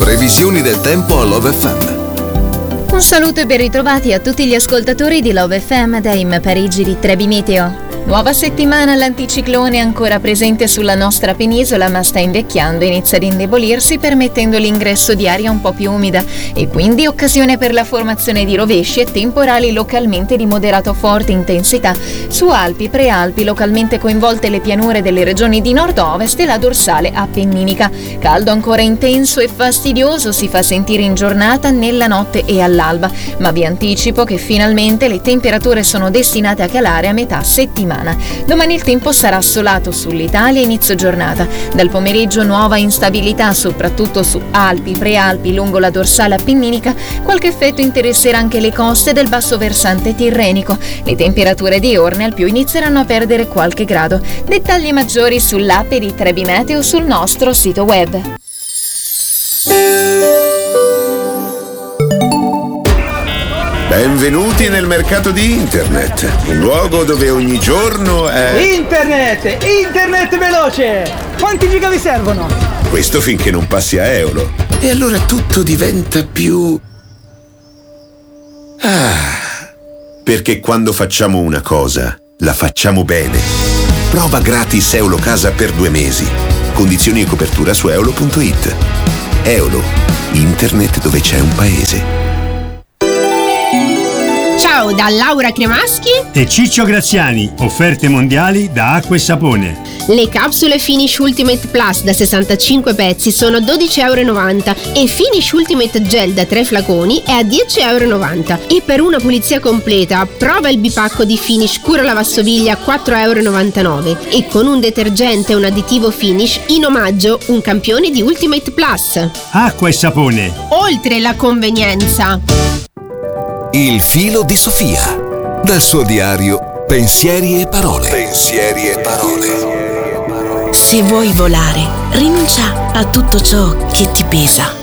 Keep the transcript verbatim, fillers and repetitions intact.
Previsioni del tempo a Love F M. Un saluto e ben ritrovati a tutti gli ascoltatori di Love F M da Im Parigi di Trebi Meteo. Nuova settimana, l'anticiclone è ancora presente sulla nostra penisola, ma sta invecchiando e inizia ad indebolirsi, permettendo l'ingresso di aria un po' più umida e quindi occasione per la formazione di rovesci e temporali localmente di moderato forte intensità su Alpi, Prealpi, localmente coinvolte le pianure delle regioni di nord-ovest e la dorsale appenninica. Caldo ancora intenso e fastidioso si fa sentire in giornata, nella notte e all'alba, ma vi anticipo che finalmente le temperature sono destinate a calare a metà settimana. Domani il tempo sarà assolato sull'Italia inizio giornata. Dal pomeriggio nuova instabilità soprattutto su Alpi, Prealpi, lungo la dorsale appenninica. Qualche effetto interesserà anche le coste del basso versante tirrenico. Le temperature diurne al più inizieranno a perdere qualche grado. Dettagli maggiori sull'app di Trebi Meteo sul nostro sito web. Benvenuti nel mercato di internet, un luogo dove ogni giorno è... Internet! Internet veloce! Quanti giga vi servono? Questo finché non passi a euro. E allora tutto diventa più... Ah, perché quando facciamo una cosa, la facciamo bene. Prova gratis Eolo Casa per due mesi. Condizioni e copertura su eolo punto it. Eolo, internet dove c'è un paese. Ciao da Laura Cremaschi e Ciccio Graziani, offerte mondiali da Acqua e Sapone. Le capsule Finish Ultimate Plus da sessantacinque pezzi sono dodici virgola novanta euro e Finish Ultimate Gel da tre flaconi è a dieci virgola novanta euro. E per una pulizia completa prova il bipacco di Finish Cura Lavastoviglie a quattro virgola novantanove euro e con un detergente e un additivo Finish in omaggio un campione di Ultimate Plus. Acqua e Sapone. Oltre la convenienza. Il filo di Sofia. Dal suo diario Pensieri e parole. Pensieri e parole. Se vuoi volare, rinuncia a tutto ciò che ti pesa.